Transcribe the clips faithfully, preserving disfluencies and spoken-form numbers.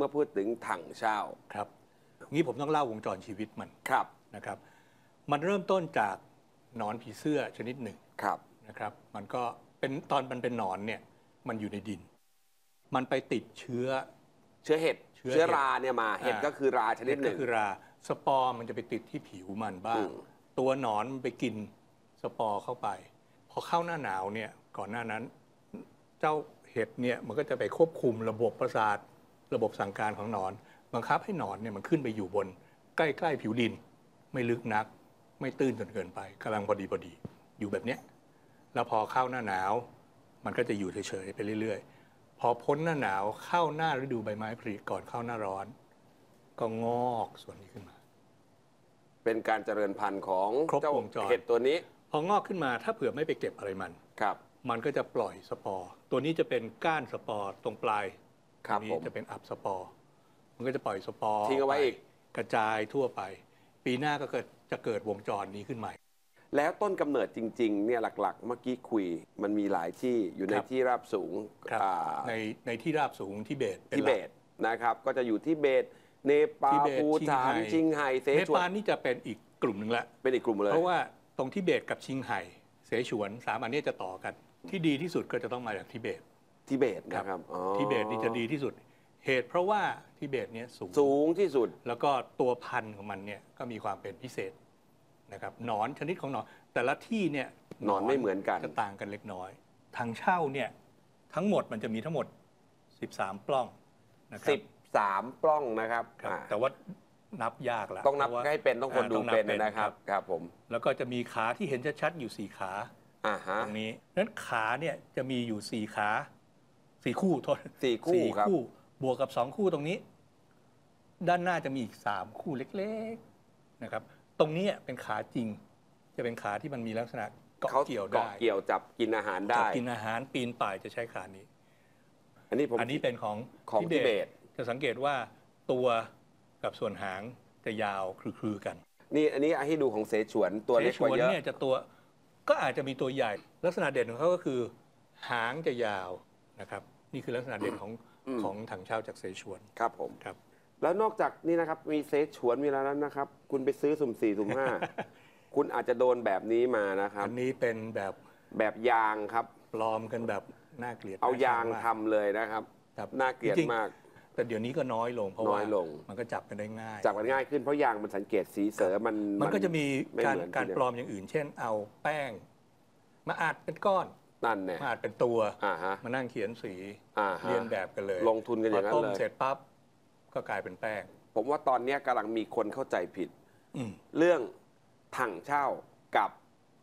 มื่อพูดถึงถังเช่าครับงี้ผมต้องเล่าวงจรชีวิตมันครับนะครับมันเริ่มต้นจากหนอนผีเสื้อชนิดหนึ่งครับนะครับมันก็เป็นตอนมันเป็นหนอนเนี่ยมันอยู่ในดินมันไปติดเชื้อเชื้อเห็ดเชื้อราเนี่ยมาเห็ดก็คือราชนิดหนึ่งก็คือราสปอร์มันจะไปติดที่ผิวมันบ้างตัวหนอนมันไปกินสปอร์เข้าไปพอเข้าหน้าหนาวเนี่ยก่อนหน้านั้นเจ้าเห็ดเนี่ยมันก็จะไปควบคุมระบบประสาทระบบสั่งการของหนอนบังคับให้หนอนเนี่ยมันขึ้นไปอยู่บนใกล้ๆผิวดินไม่ลึกนักไม่ตื้นจนเกินไปกำลังพอดีพอดีอยู่แบบเนี้ยแล้วพอเข้าหน้าหนาวมันก็จะอยู่เฉยๆไปเรื่อยๆพอพ้นหน้าหนาวเข้าหน้าฤดูใบไม้ผลิก่อนเข้าหน้าร้อนก็งอกส่วนนี้ขึ้นมาเป็นการเจริญพันธุ์ของเจ้าเห็ดตัวนี้พองอกขึ้นมาถ้าเผื่อไม่ไปเก็บอะไรมันครับมันก็จะปล่อยสปอร์ตัวนี้จะเป็นก้านสปอร์ตรงปลายครับนี้จะเป็นอับสปอร์มันก็จะปล่อยสปอร์ทิ้งเอาไว้อีกกระจายทั่วไปปีหน้าก็เกิดจะเกิดวงจรนี้ขึ้นใหม่แล้วต้นกำเนิดจริงๆเนี่ยหลักๆเมื่อกี้คุยมันมีหลายที่อยู่ในที่ราบสูงในในที่ราบสูงทิเบตทิเบตนะครับก็จะอยู่ทิเบตเนปาลภูฏานชิงไห่เสฉวนเนปาลนี่จะเป็นอีกกลุ่มหนึ่งละเป็นอีกกลุ่มเลยเพราะว่าตรงทิเบตกับชิงไห่เสฉวนสามอันนี้จะต่อกันที่ดีที่สุดก็จะต้องมาจากทิเบตทิเบตนะครับทิเบตนี่จะดีที่สุดเหตุเพราะว่าทิเบตเนี่ยสูงสูงที่สุดแล้วก็ตัวพันธุ์ของมันเนี่ยก็มีความเป็นพิเศษนะครับหนอนชนิดของหนอนแต่ละที่เนี่ยหนอนไม่เหมือนกันจะต่างกันเล็กน้อยทางเช่าเนี่ยทั้งหมดมันจะมีทั้งหมดสิบสามปล้องนะครับสิบสามปล้องนะครับแต่ว่านับยากละต้องนับให้เป็นต้องคนดูเป็นนะครับครับผมแล้วก็จะมีขาที่เห็นชัดๆอยู่สี่ขาตรงนี้นั้นขาเนี่ยจะมีอยู่สี่ขาสี่คู่โทษสี่คู่ครับบวกกับสองคู่ตรงนี้ด้านหน้าจะมีอีกสามคู่เล็กๆนะครับตรงนี้เป็นขาจริงจะเป็นขาที่มันมีลักษณะเกาะเกี่ยวได้เกาะเกี่ยวจับกินอาหารได้จับกินอาหารปีนป่ายจะใช้ขานี้อันนี้ผมอันนี้เป็นของของทิเบตจะสังเกตว่าตัวกับส่วนหางจะยาวคลือๆกันนี่อันนี้ให้ดูของเสฉวนตัวเล็กกว่าเยอะเสฉวนเนี่ยจะตัวก็อาจจะมีตัวใหญ่ลักษณะเด่นของเขาก็คือหางจะยาวนะครับนี่คือลักษณะเด่นของของถังเช่าจากเสฉวนครับผมครับแล้วนอกจากนี่นะครับมีเสฉวนมีแล้วนะครับคุณไปซื้อสุ่มสี่สุ่มห้าคุณอาจจะโดนแบบนี้มานะครับอันนี้เป็นแบบแบบยางครับปลอมกันแบบน่าเกลียดเอายางทำเลยนะครับน่าเกลียดมากแต่เดี๋ยวนี้ก็น้อยลงเพราะว่ามันก็จับกันได้ง่ายจับกันง่ายขึ้นเพราะยางมันสังเกตสีเสือมันมันก็จะมีการการปลอมอย่างอื่นเช่นเอาแป้งมาอัดเป็นก้อนนั่นเนี่ยมาอัดเป็นตัวมานั่งเขียนสีเรียนแบบกันเลยลงทุนกันอย่างนั้นเลยพอต้มเสร็จปั๊บก็กลายเป็นแป้งผมว่าตอนนี้กำลังมีคนเข้าใจผิดเรื่องถังเช่ากับ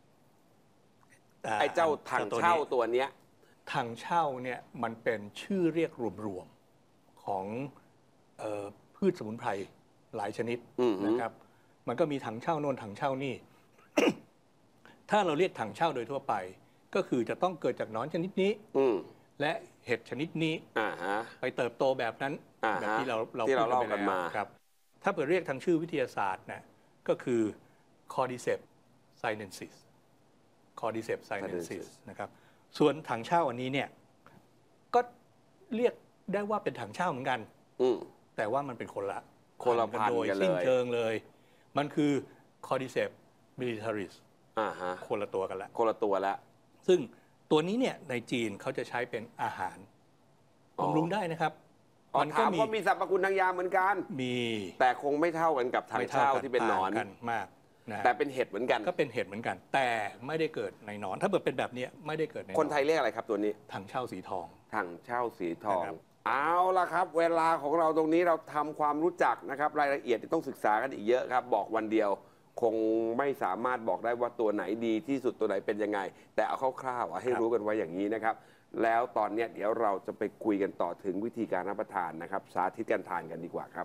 ไอ้เจ้าถังเช่าตัวเนี้ยถังเช่าเนี่ยมันเป็นชื่อเรียกรวมๆของเอ่อพืชสมุนไพรหลายชนิดนะครับมันก็มีถังเช่าโน่นถังเช่านี่ ถ้าเราเรียกถังเช่าโดยทั่วไปก็คือจะต้องเกิดจากหนอนชนิดนี้และเห็ดชนิดนี้ไปเติบโตแบบนั้นแบบที่เราเราพูดกันมาครับถ้าเปิดเรียกทางชื่อวิทยาศาสตร์นะก็คือ Cordyceps sinensis Cordyceps sinensis นะครับส่วนถังเช่าอันนี้เนี่ยก็เรียกได้ว่าเป็นถังเช่าเหมือนกันแต่ว่ามันเป็นคนละคนละพันธุ์กันเลยสิ้นเชิงเลยมันคือ Cordyceps militaris คนละตัวกันละคนละตัวละซึ่งตัวนี้เนี่ยในจีนเขาจะใช้เป็นอาหารบำรุงได้นะครับมันก็มีมีสรรพคุณทางยาเหมือนกันมีแต่คงไม่เท่ากันกับถังเช่าที่เป็นหนอนกันมากแต่เป็นเห็ดเหมือนกันก็เป็นเห็ดเหมือนกันแต่ไม่ได้เกิดในหนอนถ้าเกิดเป็นแบบนี้ไม่ได้เกิดในคนไทยเรียกอะไรครับตัวนี้ถังเช่าสีทองถังเช่าสีทองเอาละครับเวลาของเราตรงนี้เราทำความรู้จักนะครับรายละเอียดต้องศึกษากันอีกเยอะครับบอกวันเดียวคงไม่สามารถบอกได้ว่าตัวไหนดีที่สุดตัวไหนเป็นยังไงแต่เอาคร่าวๆให้รู้กันไว้อย่างนี้นะครับแล้วตอนนี้เดี๋ยวเราจะไปคุยกันต่อถึงวิธีการรับประทานนะครับสาธิตการทานกันดีกว่าครับ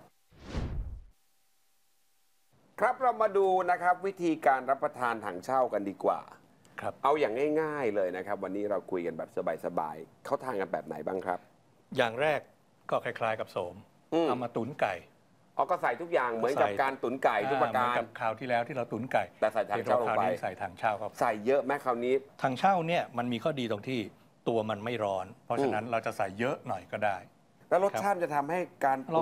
ครับเรามาดูนะครับวิธีการรับประทานถังเช่ากันดีกว่าครับเอาอย่างง่ายๆเลยนะครับวันนี้เราคุยกันแบบสบายๆเขาทานกันแบบไหนบ้างครับอย่างแรกก็คล้ายๆกับโสมเอามาตุ๋นไก่อ๋อก็ใส่ทุกอย่างเหมือนกับการตุ๋นไก่ทุกประการเหมือนกับคราวที่แล้วที่เราตุ๋นไก่แต่ใส่ถังเช่าลงไปใส่ถังเช่าครับใส่เยอะไหมคราวนี้ถังเช่าเนี่ยมันมีข้อดีตรงที่ตัวมันไม่ร้อนเพราะฉะนั้นเราจะใส่เยอะหน่อยก็ได้แล้วรสชาติจะทำให้การ